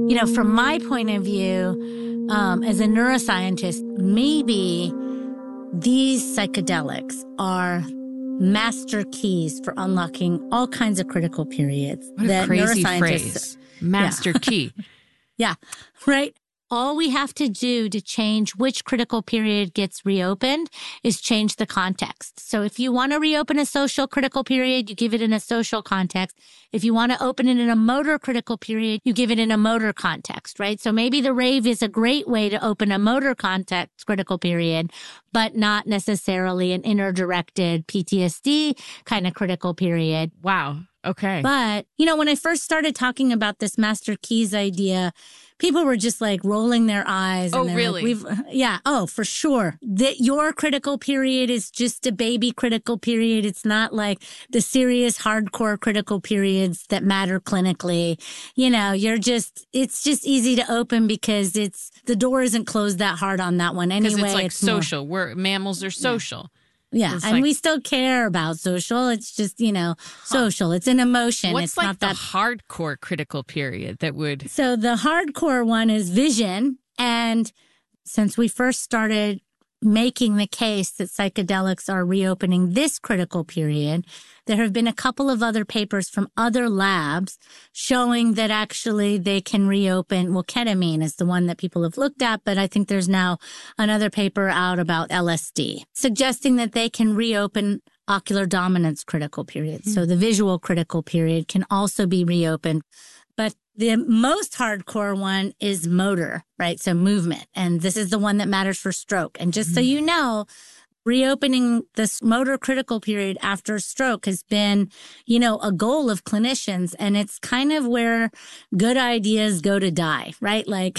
From my point of view, as a neuroscientist, maybe these psychedelics are master keys for unlocking all kinds of critical periods. What a crazy phrase. Master key. Yeah, right. All we have to do to change which critical period gets reopened is change the context. So if you want to reopen a social critical period, you give it in a social context. If you want to open it in a motor critical period, you give it in a motor context, right? So maybe the rave is a great way to open a motor context critical period, but not necessarily an inner-directed PTSD kind of critical period. Wow. Okay. But, when I first started talking about this master keys idea, people were just like rolling their eyes. Oh, really? Like, oh, for sure. That your critical period is just a baby critical period. It's not like the serious hardcore critical periods that matter clinically. It's just easy to open because the door isn't closed that hard on that one anyway. Because it's like social. Mammals are social. Yeah, and we still care about social. It's just, social. It's an emotion. What's it's like not the that hardcore critical period that would... So the hardcore one is vision. And since we first started making the case that psychedelics are reopening this critical period, there have been a couple of other papers from other labs showing that actually they can reopen. Well, ketamine is the one that people have looked at, but I think there's now another paper out about LSD suggesting that they can reopen ocular dominance critical periods. So the visual critical period can also be reopened. But the most hardcore one is motor, right? So movement. And this is the one that matters for stroke. And just so you know, reopening this motor critical period after stroke has been, a goal of clinicians. And it's kind of where good ideas go to die, right? Like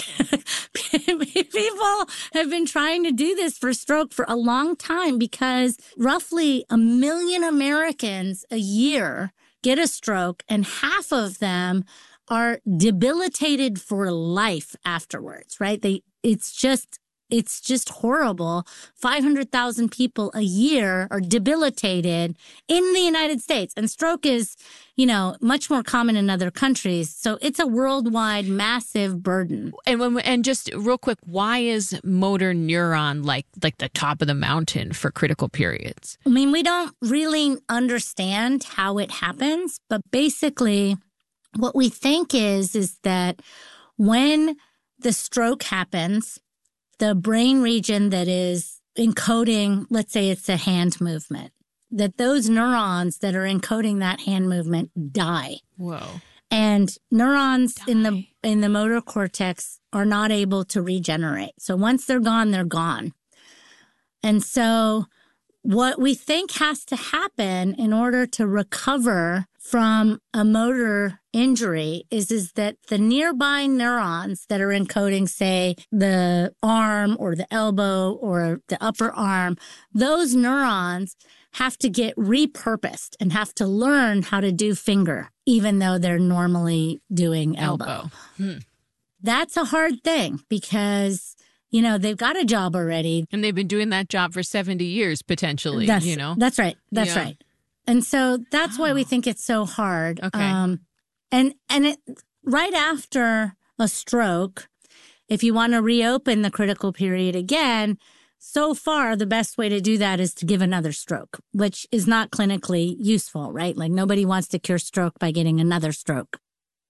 people have been trying to do this for stroke for a long time because roughly 1 million Americans a year get a stroke and half of them are debilitated for life afterwards, right? It's just horrible. 500,000 people a year are debilitated in the United States. And stroke is, much more common in other countries. So it's a worldwide massive burden. And just real quick, why is motor neuron like the top of the mountain for critical periods? I mean, we don't really understand how it happens, but basically what we think is that when the stroke happens, the brain region that is encoding, let's say it's a hand movement, that those neurons that are encoding that hand movement die. Whoa. And neurons in the motor cortex are not able to regenerate. So once they're gone, they're gone. And so what we think has to happen in order to recover from a motor injury is that the nearby neurons that are encoding, say, the arm or the elbow or the upper arm, those neurons have to get repurposed and have to learn how to do finger, even though they're normally doing elbow. That's a hard thing because they've got a job already. And they've been doing that job for 70 years, potentially, That's right. That's right. And so that's why we think it's so hard. Okay. And it, right after a stroke, if you want to reopen the critical period again, so far the best way to do that is to give another stroke, which is not clinically useful, right? Like nobody wants to cure stroke by getting another stroke.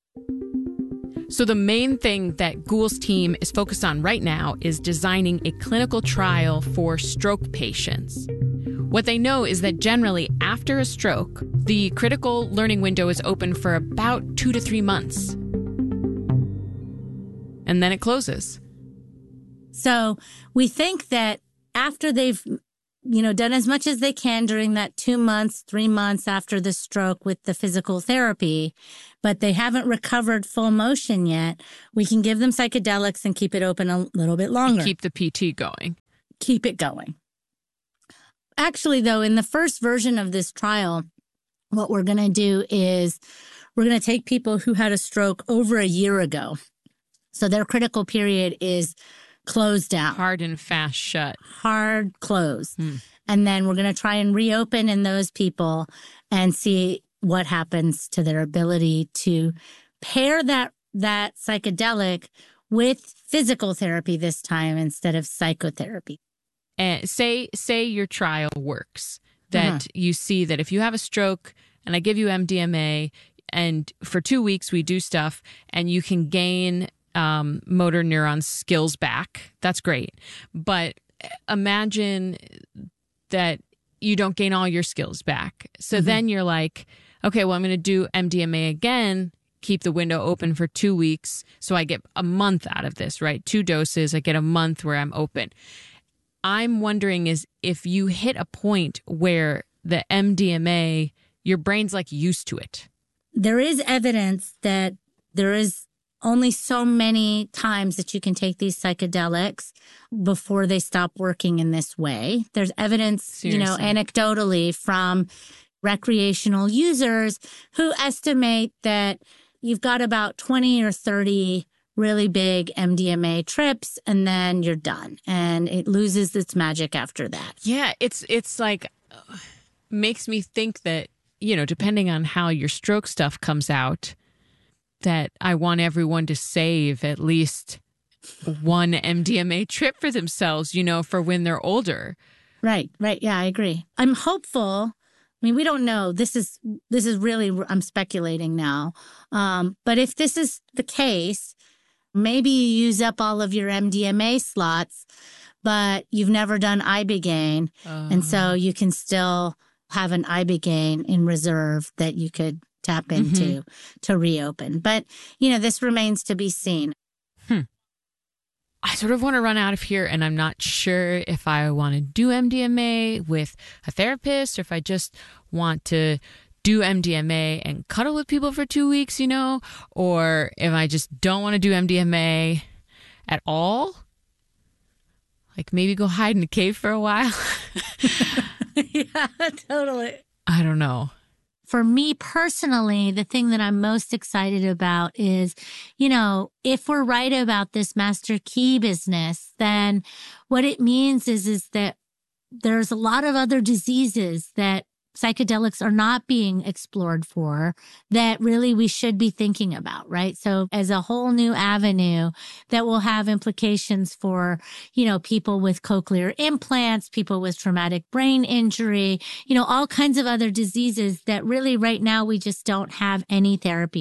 So the main thing that Gul's team is focused on right now is designing a clinical trial for stroke patients. What they know is that generally after a stroke, the critical learning window is open for about 2 to 3 months. And then it closes. So we think that after they've done as much as they can during that 2 months, 3 months after the stroke with the physical therapy, but they haven't recovered full motion yet, we can give them psychedelics and keep it open a little bit longer. Keep the PT going. Keep it going. Actually, though, in the first version of this trial, what we're going to do is we're going to take people who had a stroke over a year ago. So their critical period is closed down. Hard and fast shut. Hard close. And then we're going to try and reopen in those people and see what happens to their ability to pair that that psychedelic with physical therapy this time instead of psychotherapy. And say your trial works, that you see that if you have a stroke and I give you MDMA and for 2 weeks we do stuff and you can gain motor neuron skills back, that's great. But imagine that you don't gain all your skills back. So then you're like, okay, well, I'm going to do MDMA again, keep the window open for 2 weeks. So I get a month out of this, right? 2 doses, I get a month where I'm open. I'm wondering is if you hit a point where the MDMA, your brain's like used to it. There is evidence that there is only so many times that you can take these psychedelics before they stop working in this way. There's evidence, Seriously. Anecdotally from recreational users who estimate that you've got about 20 or 30 really big MDMA trips and then you're done and it loses its magic after that. Yeah, it's like makes me think that, depending on how your stroke stuff comes out, that I want everyone to save at least one MDMA trip for themselves, for when they're older. Right. Yeah, I agree. I'm hopeful. I mean, we don't know. This is really, I'm speculating now. But if this is the case, maybe you use up all of your MDMA slots, but you've never done Ibogaine. And so you can still have an Ibogaine in reserve that you could tap into to reopen. But, this remains to be seen. I sort of want to run out of here, and I'm not sure if I want to do MDMA with a therapist or if I just want to do MDMA and cuddle with people for 2 weeks, or if I just don't want to do MDMA at all. Like maybe go hide in a cave for a while. Yeah, totally. I don't know. For me personally, the thing that I'm most excited about is, if we're right about this master key business, then what it means is that there's a lot of other diseases that psychedelics are not being explored for that really we should be thinking about, right? So as a whole new avenue that will have implications for, people with cochlear implants, people with traumatic brain injury, all kinds of other diseases that really right now we just don't have any therapy